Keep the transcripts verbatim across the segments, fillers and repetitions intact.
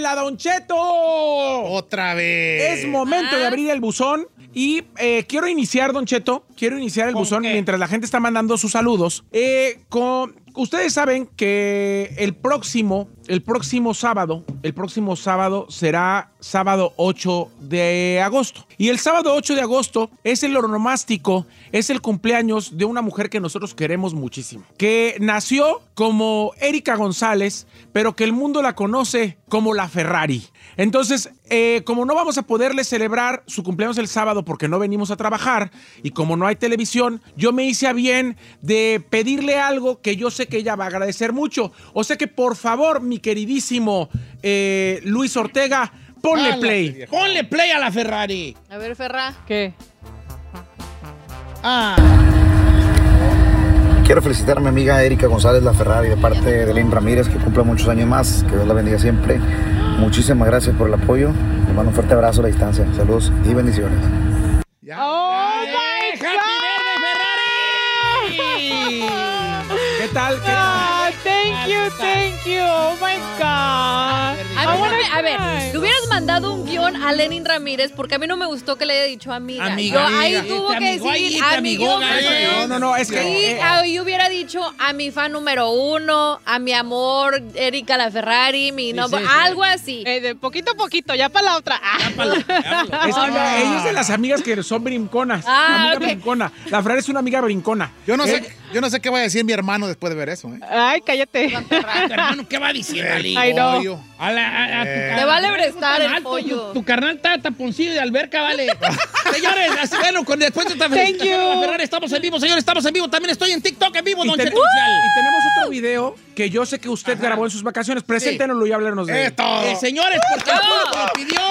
Chela, Don Cheto. Otra vez. Es momento de abrir el buzón y eh, quiero iniciar, Don Cheto, quiero iniciar el buzón qué? mientras la gente está mandando sus saludos. Eh, con, ustedes saben que el próximo, el próximo sábado, el próximo sábado será sábado ocho de agosto. Y el sábado ocho de agosto es el onomástico, es el cumpleaños de una mujer que nosotros queremos muchísimo. Que nació como Erika González, pero que el mundo la conoce como la Ferrari. Entonces, eh, como no vamos a poderle celebrar su cumpleaños el sábado porque no venimos a trabajar y como no hay televisión, yo me hice a bien de pedirle algo que yo sé que ella va a agradecer mucho. O sea que, por favor, mi queridísimo eh, Luis Ortega, ponle play. Ponle play a la Ferrari. A ver, Ferra. ¿Qué? Ah. Quiero felicitar a mi amiga Erika González, la Ferrari, de parte de Lynn Ramírez, que cumpla muchos años más, que Dios la bendiga siempre. Muchísimas gracias por el apoyo. Les mando un fuerte abrazo a la distancia. Saludos y bendiciones. Ya, ¡Oh, ya, my ¡Happy birthday, Ferrari! ¿Qué tal? ¿Qué tal? Ah, thank you, thank you. Oh my God. A, I mí, wanna a ver, cry. le hubieras mandado un guión a Lenin Ramírez porque a mí no me gustó que le haya dicho amiga. Amiga, yo ahí amiga. tuvo Te que amigó ahí, decir te amigó, amigo. gallo. No, no, no, es Sí, que... eh, ahí hubiera dicho a mi fan número uno, a mi amor, Erika la Ferrari, mi nombre, sí, sí. algo así. Eh, de poquito a poquito, ya para la otra. Ah. Es, Oh, no. Ella es de las amigas que son brinconas. Ah, amiga ok. brincona. La Ferrari es una amiga brincona. Yo no Eh, sé, yo no sé qué va a decir mi hermano después de ver eso, ¿eh? Ay, cállate. Hermano, ¿qué va a decir, Ali? Ay, no. Pollo. A la, a, a tu Eh. carnal, Te vale prestar tan el alto, pollo. Tu, tu carnal está taponcillo de alberca, vale. Señores, así, bueno, con, después de esta Thank felicitación you. a la Ferrari, estamos en vivo, señores, estamos en vivo. También estoy en TikTok en vivo, Y, Don ten- Cheto Oficial. y tenemos otro video que yo sé que usted grabó en sus vacaciones. Preséntenoslo y háblenos de él. Esto. Eh, señores, porque el público lo pidió.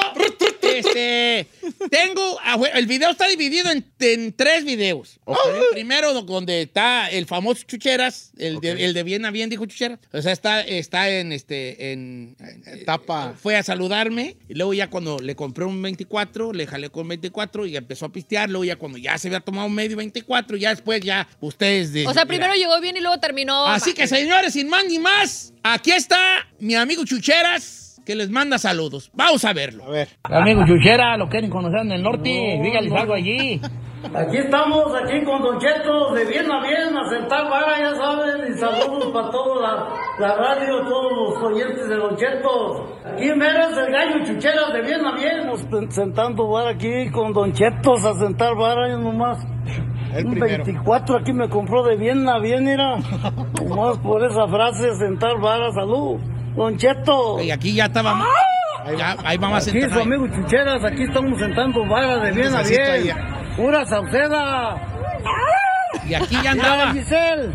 Este, tengo, ah, bueno, el video está dividido en, en tres videos. Primero, do- donde está el famoso Chucheras, el, de, el de bien a bien, dijo Chucheras. O sea, está, está en este, en, en- Etapa. fue a saludarme, y luego ya cuando le compré un veinticuatro, le jalé con veinticuatro y empezó a pistear. Luego ya cuando ya se había tomado medio veinticuatro, ya después ya ustedes... de- O sea, mira. primero llegó bien y luego terminó. Así mal. que, señores, sin más ni más, aquí está mi amigo Chucheras, que les manda saludos. Vamos a verlo. A ver. Amigo Chuchera, lo quieren conocer en el norte, dígales algo allí. Aquí estamos, aquí con Don Cheto, de bien a bien, a sentar vara, ya saben, y saludos para toda la, la radio, todos los oyentes de Don Cheto. Aquí en veras el gallo Chucheras, de bien a bien. Estamos sentando vara aquí con Don Chetos, a sentar vara, yo nomás. El Un primero. veinticuatro aquí me compró de bien a bien, mira. Nomás por esa frase, sentar vara, salud. Don Cheto. Y aquí ya estaba... Ya, ahí vamos a Aquí sentar. su amigo Chucheras, aquí estamos sentando vara de bien a Necesito ahí, bien. Pura Sauceda. Y aquí ya Mira, andaba. Giselle.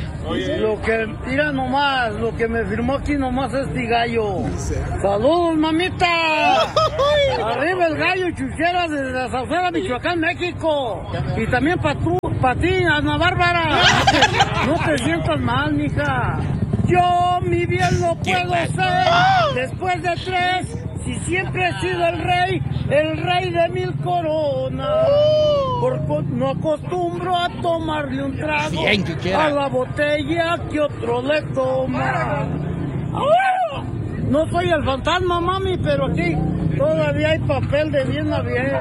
Lo que, mira nomás, lo que me firmó aquí nomás es este gallo. ¡Saludos, mamita! Arriba el gallo Chucheras desde la Sauceda, Michoacán, México. Y también para tú, para ti, Ana Bárbara. No te sientas mal, mija. Yo, mi bien, lo puedo ser. Después de tres, si siempre he sido el rey, el rey de mil coronas. Porque no acostumbro a tomarle un trago Bien, Chuchera. a la botella que otro le toma. ¡Ah! No soy el fantasma, mami, pero aquí todavía hay papel de bien a bien.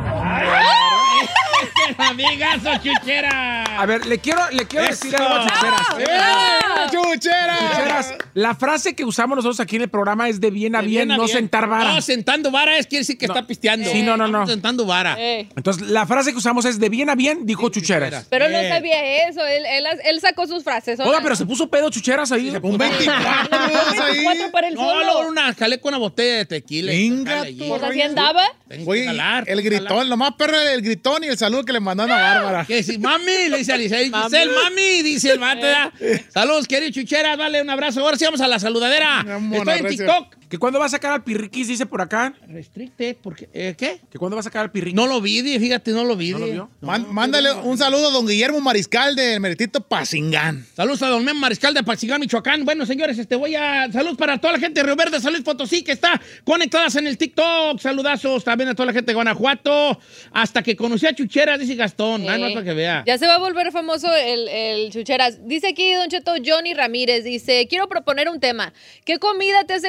¡Amigazo, Chuchera! A ver, le quiero, le quiero decir algo a Chucheras. ¡Eh, Chuchera! Chucheras, la frase que usamos nosotros aquí en el programa es de bien a De bien, a no bien. sentar vara. No, sentando vara es quiere decir que está pisteando. Sí, no, no, no. Estamos sentando vara. Eh. Entonces, la frase que usamos es de bien a bien, dijo Chucheras. Pero no Eh. sabía eso, él, él, él sacó sus frases. Oiga, pero se puso pedo Chucheras ahí. Un veinticuatro ahí. Cuatro para el No, solo. luego una jalé con una botella de tequila. y Venga, sacarle allí. tú. Pues así andaba. Tengo Oye, que jalar, el tengo que jalar. gritón, lo más perro es el gritón y el saludo que le mandaron a Bárbara. Que dice, mami, le dice a Giselle, Giselle, mami, dice el vato. ¿verdad? Saludos, querido Chuchera, dale un abrazo. Ahora sí vamos a la saludadera. Una mona Estoy en recia. TikTok. Que cuando va a sacar al pirriquis, dice por acá. Restricte, porque, eh, ¿qué? Que cuando va a sacar al pirriquis. No lo vi, di, fíjate, no lo vi. ¿No lo di. vio? Man- mándale un saludo a don Guillermo Mariscal del Meritito Pacingán. Saludos a don Mem Mariscal de Paxigán, Michoacán. Bueno, señores, este voy a... Saludos para toda la gente de Río Verde, San Luis Potosí, que está conectadas en el TikTok. Saludazos también a toda la gente de Guanajuato. Hasta que conocí a Chuchera, dice Gastón. Ah, no es para que vea. Ya se va a volver famoso el, el Chucheras. Dice aquí Don Cheto Johnny Ramírez, dice, quiero proponer un tema. ¿Qué comida te hace cuestionar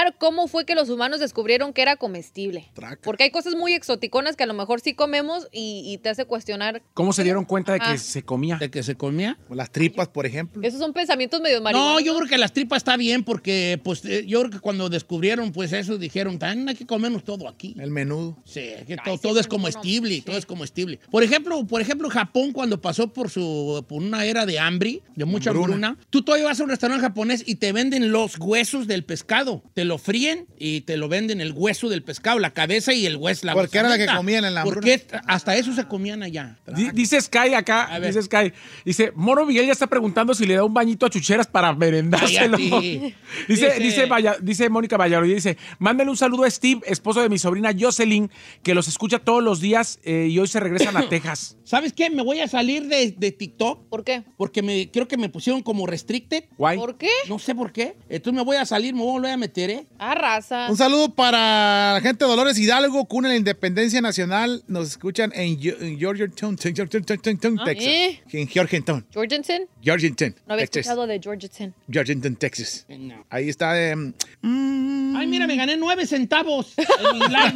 cuestionar cómo fue que los humanos descubrieron que era comestible. Traca. Porque hay cosas muy exoticonas que a lo mejor sí comemos y, y te hace cuestionar. ¿Cómo se dieron cuenta de que Ah. se comía? ¿De que se comía? Las tripas, por ejemplo. Esos son pensamientos medio marihuanos. No, yo creo que las tripas está bien porque, pues, eh, yo creo que cuando descubrieron, pues, eso, dijeron, también hay que comernos todo aquí. El menudo. Sí, que Ay, todo, sí, todo es es muy comestible, bueno. todo es comestible. Por ejemplo, por ejemplo, Japón cuando pasó por su por una era de hambre, de mucha Hambruna. hambruna, tú todavía vas a un restaurante japonés y te venden los huesos del pescado. Te lo fríen y te lo venden el hueso del pescado, la cabeza y el hueso. La Porque era la que huesamenta. comían en la hambruna. Porque hasta eso se comían allá. Di- Dice Sky acá, A ver. dice Sky, dice, Moro Miguel ya está preguntando si le da un bañito a Chucheras para merendárselo. Cállate. dice, Dice- dice, Valla- dice Mónica Valladolid, dice, mándale un saludo a Steve, esposo de mi sobrina Jocelyn, que los escucha todos los días eh, y hoy se regresan a Texas. ¿Sabes qué? Me voy a salir de, de TikTok ¿Por qué? porque me, creo que me pusieron como restricted. Guay. ¿Por qué? No sé por qué. Entonces me voy a salir, me voy a volver a meter, ¿eh? Ah, raza. Un saludo para la gente de Dolores Hidalgo, cuna de la Independencia Nacional. Nos escuchan en, Yo- en Georgetown, Georgetown, Texas. ¿Eh? En Georgetown, ¿Jorgensen? Georgetown, No había Texas. escuchado de Georgetown. Georgetown, Texas. No. Ahí está. eh, mm, Ay, mira, me gané nueve centavos en mi live.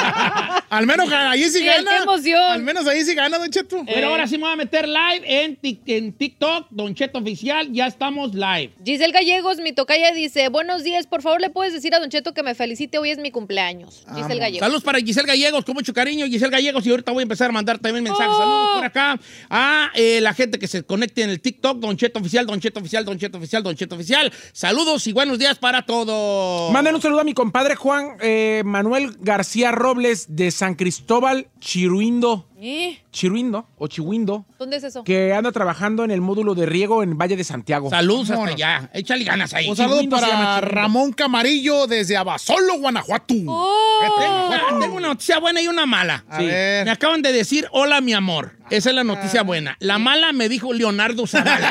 al menos ahí sí Sí, gana. qué emoción. Al menos ahí sí gana, Don Cheto. Pero ahora sí me voy a meter live en, Tik- en TikTok, Don Cheto Oficial, ya estamos live. Giselle Gallegos, mi tocaya, dice, buenos días, por favor, ¿le puedes decir a Don Cheto que me felicite? Hoy es mi cumpleaños. Giselle Gallegos. Saludos para Giselle Gallegos, con mucho cariño, Giselle Gallegos, y ahorita voy a empezar a mandar también mensajes. Oh. Saludos por acá a eh, la gente que se conecte en el TikTok, Don Cheto Oficial, Don Cheto Oficial, Don Cheto Oficial, Don Cheto Oficial. Saludos y buenos días para todos. Manden un saludo a mi compadre Juan eh, Manuel García Robles de San Cristóbal, Chiruindo, ¿Eh? Chiruindo o Chihuindo, ¿Dónde es eso? que anda trabajando en el módulo de riego en Valle de Santiago. Saludos hasta Vámonos. allá. Échale ganas ahí. Un saludo Chihuindo se llama para Chihuindo. Ramón Camarillo desde Abasolo, Guanajuato. ¡Oh! Tengo, tengo una noticia buena y una mala. A Sí. ver. Me acaban de decir, hola, mi amor. Esa es la noticia buena. La mala me dijo Leonardo Zavala.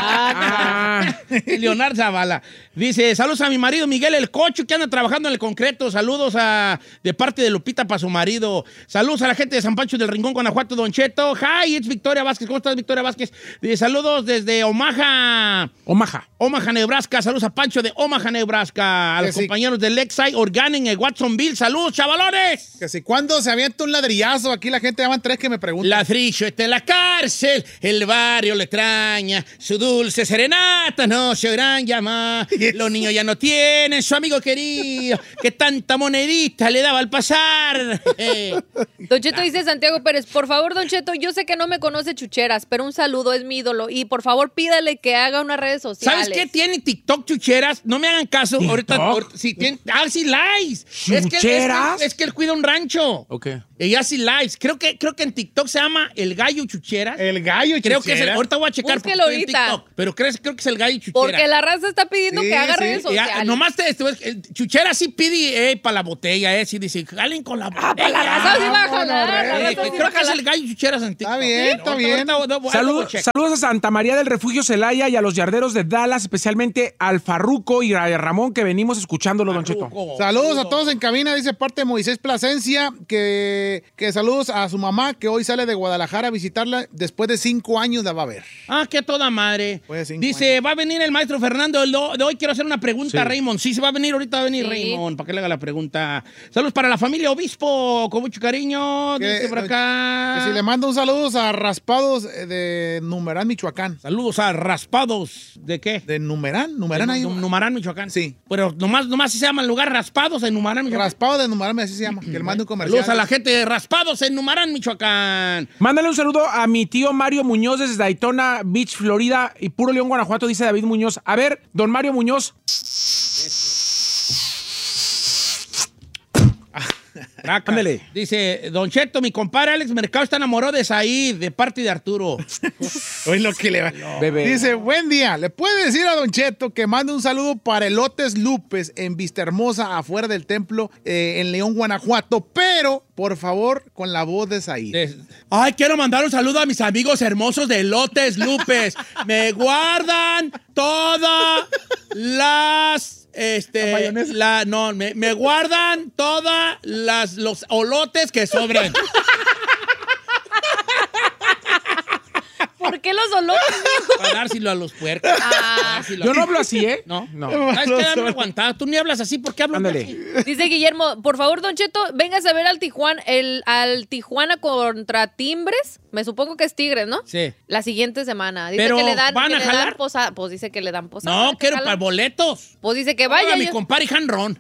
Ah, Leonardo Zavala. Dice, saludos a mi marido Miguel El Cocho, que anda trabajando en el concreto. Saludos a de parte de Lupita para su marido. Saludos a la gente de San Pancho del Rincón, Guanajuato, Don Cheto. Hi, it's Victoria Vázquez. ¿Cómo estás, Victoria Vázquez? Dice, saludos desde Omaha. Omaha. Omaha, Nebraska. Saludos a Pancho de Omaha, Nebraska. A Que los sí. compañeros de Lexi Organic en Watsonville. Saludos, chavalones. Que si cuando se avienta un ladrillazo, aquí la gente llaman tres que me preguntan. Ladrillo está en la cárcel, el barrio le extraña, su dulce serenata no se oirán llamar. Los niños ya no tienen su amigo querido, que tanta monedita le daba al pasar. Eh, Don Cheto dice Santiago Pérez, por favor, Don Cheto, yo sé que no me conoce Chucheras, pero un saludo, es mi ídolo. Y por favor, pídale que haga unas redes sociales. ¿Sabes qué tiene TikTok, Chucheras? No me hagan caso. ¿TikTok? Ahorita, ahorita- sí, tiene, ah, sí, lives. Es que, es, ¿Chucheras? que, es que él cuida un rancho. Ok. Ella hace lives. Creo que, creo que en TikTok se llama El Gallo Chucheras. El gallo, Creo que es el, Chuchera. ahorita voy a checar porque Búsquelo estoy en ahorita. TikTok, pero creo, creo que es el Gallo Chuchera. Porque la raza está pidiendo Sí, que haga sí. redes Ya, sociales. nomás te, te- el Chuchera sí pide eh, para la botella, eh, sí dice, jalen con la botella. Ah, para la raza sí va a jalar, la Eh, raza sí creo va a que es jalar. el Gallo Chucheras en TikTok. Está bien, está Ahorita- bien. ahorita- ahorita voy a Salud- checar. saludos a Santa María del Refugio Celaya y a los yarderos de Dallas, especialmente al Farruco y a Ramón, que venimos escuchándolo, Don Cheto. Farruco. Saludos a todos en cabina, dice parte de Moisés Plasencia, que, que saludos a su mamá, que hoy sale de Guadalajara a visitarla, después de cinco años la va a ver. Ah, qué toda madre. Pues cinco Dice, va a venir el maestro Fernando de lo- de hoy. Quiero hacer una pregunta a Sí. Raymond. Sí, se va a venir, ahorita va a venir Sí. Raymond, para que le haga la pregunta. Saludos para la familia Obispo, con mucho cariño. Que- Dice por acá. Que si le mando un saludo a Raspados eh, de Numerán, Michoacán. Saludos a Raspados. ¿De qué? ¿De Numerán? ¿Numerán ahí? Num- Numarán, Michoacán. Sí. Pero nomás, nomás se llama el lugar Raspados en Numarán, Michoacán. Raspados de Numerán, así se llama. Que le mande un comercial. Saludos a la gente de Raspados en Numarán, Michoacán. Mándale un saludo a mi tío Mario Muñoz desde Daytona Beach, Florida y Puro León, Guanajuato, dice David Muñoz. A ver, don Mario Muñoz. Tracas. Ándele. Dice, Don Cheto, mi compadre Alex Mercado está enamorado de Said, de parte de Arturo. Hoy lo que le va. Bebé. Dice, buen día. ¿Le puede decir a Don Cheto que mande un saludo para Elotes Lupes en Vista Hermosa, afuera del templo, eh, en León, Guanajuato? Pero, por favor, con la voz de Said. De- Ay, quiero mandar un saludo a mis amigos hermosos de Lotes Lupes. Me guardan todas las... Este, La mayonesa. la, no, me, me guardan todas las los olotes que sobren. ¿Por qué los olores? Para dárselo a los puercos. Ah. Dárselo Yo a- no hablo así, ¿eh? No. No. ¿Sabes qué? Dame aguantado. Tú ni hablas así. ¿Por qué hablas Ándale. así? Dice Guillermo, por favor, Don Cheto, vengas a ver al Tijuana, el, al Tijuana contra Timbres. Me supongo que es Tigres, ¿no? Sí. La siguiente semana. Dice Pero, que le dan, ¿van que a le jalar? dan posada. Pues dice que le dan posada. No, ¿Que quiero jalan? para boletos. Pues dice que vaya. Vaya, mi yo- compadre Hanron.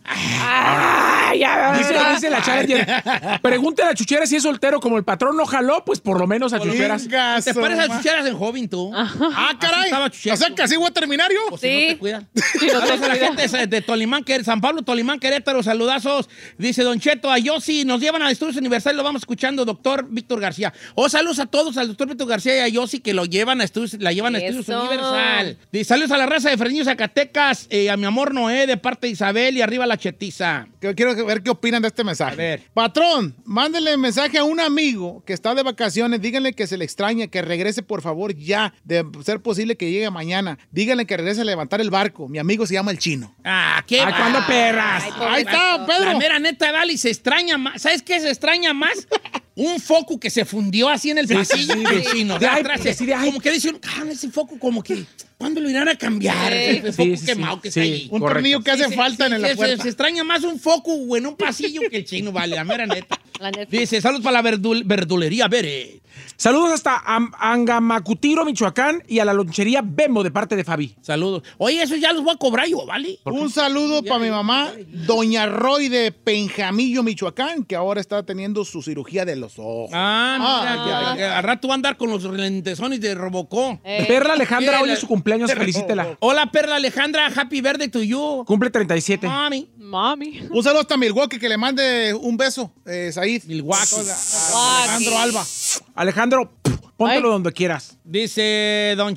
Ay, ya, Dice, ya. dice la Challenger. Pregúntale a Chucheras si es soltero. Como el patrón no jaló, pues por lo menos a Chucheras. Venga, Te su pareces a ma- Chucheras en joven, tú. Ah, Así caray. estaba O Chucheras. sea, que así voy a terminar yo. Pues si Sí. no te cuidan. Saludos a la gente de- de Tolimán, Quer- San Pablo, Tolimán, Querétaro, saludazos. Dice Don Cheto, a Yossi, nos llevan a Estudios Universal y lo vamos escuchando, doctor Víctor García. Oh, saludos a todos, al doctor Víctor García y a Yossi que lo llevan a Estudios, la llevan a Estudios Eso. Universal. Dice, saludos a la raza de Fresnillo, Zacatecas, eh, a mi amor Noé, de parte de Isabel y arriba la chetiza. Que Quiero ver qué opinan de este mensaje. A ver. Patrón, mándele mensaje a un amigo que está de vacaciones. Díganle que se le extraña, que regrese por favor ya. De ser posible que llegue mañana. Díganle que regrese a levantar el barco. Mi amigo se llama El Chino. Ah, qué Ay, va- ¿cuándo perras? Ay, Ahí está, Pedro. La mera neta, Vali, se extraña más. ¿Sabes qué se extraña más? Un foco que se fundió así en el pasillo sí, del sí. chino. De De ay, atrás, sí, de ay. como que dice uno, ah, ese foco como que, ¿cuándo lo irán a cambiar? Sí. Ese foco Sí, sí, quemado sí. que Sí. está ahí. Un Correcto. tornillo que hace Sí, falta sí, en la sí, puerta. Se, se extraña más un foco o en un pasillo que el chino, vale, la mera neta. La neta. Dice, saludos para la verdul- verdulería Bere. Saludos hasta Am- Angamacutiro, Michoacán, y a la lonchería Bembo de parte de Fabi. Saludos. Oye, eso ya los voy a cobrar yo, ¿vale? Un saludo para mi mamá, Doña Roy de Penjamillo, Michoacán, que ahora está teniendo su cirugía de los ojos. Ah, mira, Ah, que- que al rato va a andar con los lentesones de Robocó. Eh, Perla Alejandra, Sí, hoy la- es su cumpleaños, felicítela. Hola, Perla Alejandra, happy birthday to you. Cumple treinta y siete. Mami. Mami. Un saludo hasta Milwaukee, que le mande un beso, eh, Said. Milwaukee. A Alejandro Alba. Alejandro, pff, póntelo Ay. donde quieras. Dice Don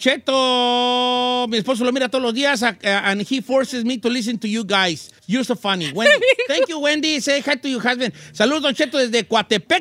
Cheto, mi esposo lo mira todos los días uh, and he forces me to listen to you guys. You're so funny. Wendy. Thank you, Wendy. Say hi to your husband. Saludos, Don Cheto, desde Coatepec,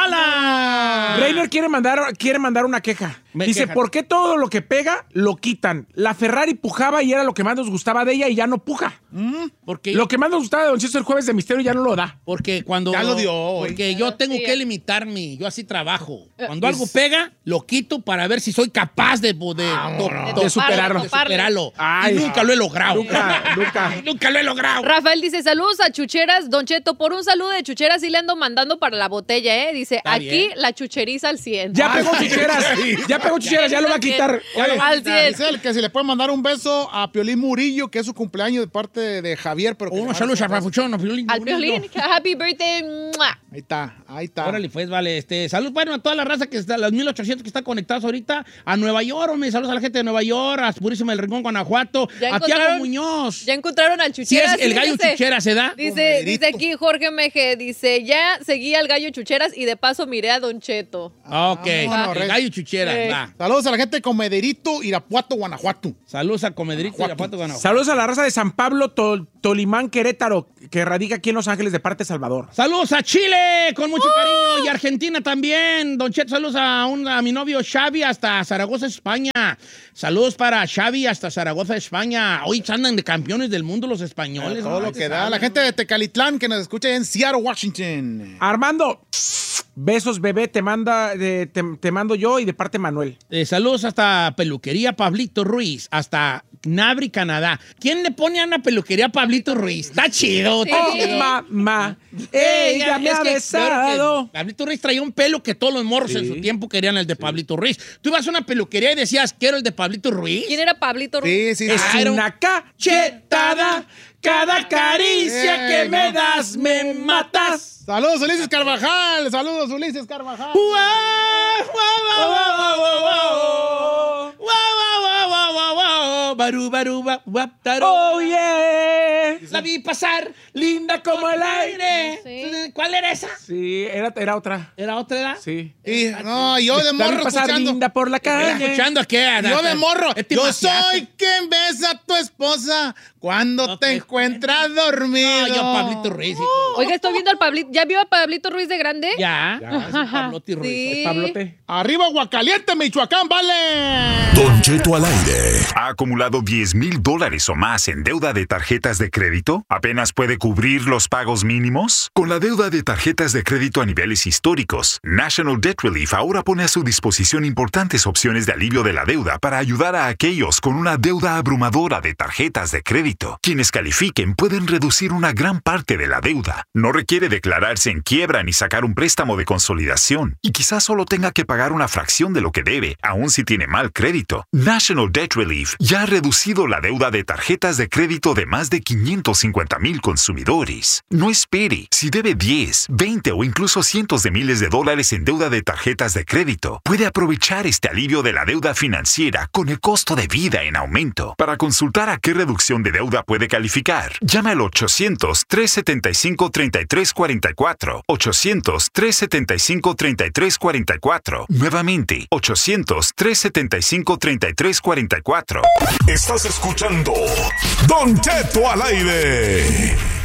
Guatemala. Reiner quiere mandar, quiere mandar una queja. Me Dice, queja. ¿por qué todo lo que pega lo quitan? La Ferrari pujaba y era lo que más nos gustaba de ella y ya no puja. Porque, Lo que más nos gustaba de Don Cheto el jueves de misterio ya no lo da. porque cuando... Ya lo dio hoy. Porque yo tengo Sí. que limitarme. Yo así trabajo. Cuando algo pega, lo quito para ver si soy capaz de, de, de- de superarlo. de superarlo. Ay. y nunca lo he logrado. Nunca, nunca. Nunca lo he logrado. Rafael dice, saludos a Chucheras. Don Cheto, por un saludo de Chucheras sí le ando mandando para la botella, ¿eh? Dice, Está aquí bien. la chucheriza al cien. Ya pegó chucheras. Ya pegó chucheras, ya lo va a quitar. Ya lo- Al cien. Dice él que si le puede mandar un beso a Piolín Murillo, que es su cumpleaños de parte de Javier. Pero que le Unos mande saludos a un beso. Rafuchón, a Piolín. Al Piolín. Happy birthday. ¡Mua! Ahí está, ahí está. Órale, pues, vale. Este, salud, bueno, a toda la raza que está, los mil ochocientos que están conectados ahorita, a Nueva York, hombre, saludos a la gente de Nueva York, a Purísima del Rincón, Guanajuato, Ya a Tiago encontraron- Muñoz. Ya encontraron al Sí, Chucheras. es el gallo fíjese. chuchera, ¿se da? Dice, Comederito. dice aquí Jorge Meje, dice, ya seguí al gallo Chucheras y de paso miré a Don Cheto. Ok, Vámonos, el Rey. gallo chuchera, Eh. va. Saludos a la gente de Comederito, Irapuato, Guanajuato. Saludos a Comedrito y Irapuato, Guanajuato. Saludos a la raza de San Pablo, Tol- Tolimán, Querétaro, que radica aquí en Los Ángeles de parte de Salvador. Saludos a Chile, con mucho cariño, y Argentina también. Don Cheto, saludos a, un, a mi novio Xavi hasta Zaragoza, España. Saludos para Xavi hasta Zaragoza, España. Hoy andan de campeones del mundo los españoles. Todo ¿no? lo que da. La gente de Tecalitlán que nos escucha en Seattle, Washington. Armando, besos, bebé, te manda, de- te, te mando yo y de parte Manuel. Eh, saludos hasta Peluquería Pablito Ruiz, hasta Nabri, Canadá. ¿Quién le pone a una peluquería a Pablito Ruiz? Está chido, está Oh, chido. mamá, ella me es ha que, besado. claro que Pablito Ruiz traía un pelo que todos los morros Sí. en su tiempo querían el de Pablito Ruiz. Tú ibas a una peluquería y decías, quiero el de Pablito Ruiz. ¿Quién era Pablito Ruiz? Sí, sí, Es sí. Ah, era un- una cachetada, cada caricia que me das me matas. Saludos, Ulises Carvajal. Saludos, Ulises Carvajal. Guau, guau, guau, guau, guau, guau. Guau, guau, guau, guau, guau, guau. Baru, baru, ba- guap, taro. Oh, yeah. La vi pasar Linda como el aire. Sí. ¿Cuál era esa? Sí, era, era otra. ¿Era otra edad? Sí. Y, no, yo de La vi morro pasar escuchando. linda por la calle. ¿Escuchando a qué? Yo de morro. Este Yo maciato. soy quien besa a tu esposa cuando No te te- encuentras dormido. No, yo Pablito Ruiz, hijo. Oiga, estoy viendo al Pablito. ¿Ya vio a Pablito Ruiz de grande? Ya. Es un Pablotti Ruiz. Sí. Pablote. Arriba, Aguacaliente, Michoacán, vale. Don Cheto al aire. Ha acumulado acumulado diez mil dólares o más en deuda de tarjetas de crédito? ¿Apenas puede cubrir los pagos mínimos? Con la deuda de tarjetas de crédito a niveles históricos, National Debt Relief ahora pone a su disposición importantes opciones de alivio de la deuda para ayudar a aquellos con una deuda abrumadora de tarjetas de crédito. Quienes califiquen pueden reducir una gran parte de la deuda. No requiere declararse en quiebra ni sacar un préstamo de consolidación. Y quizás solo tenga que pagar una fracción de lo que debe, aun si tiene mal crédito. National Debt Relief ya ha reducido la deuda de tarjetas de crédito de más de quinientos cincuenta mil consumidores. No espere. Si debe diez, veinte o incluso cientos de miles de dólares en deuda de tarjetas de crédito, puede aprovechar este alivio de la deuda financiera con el costo de vida en aumento. Para consultar a qué reducción de deuda puede calificar, llame al ochocientos, trescientos setenta y cinco, treinta y tres cuarenta y cuatro. ochocientos, trescientos setenta y cinco, treinta y tres cuarenta y cuatro. Nuevamente, ochocientos, trescientos setenta y cinco, treinta y tres cuarenta y cuatro. Estás escuchando Don Cheto al aire.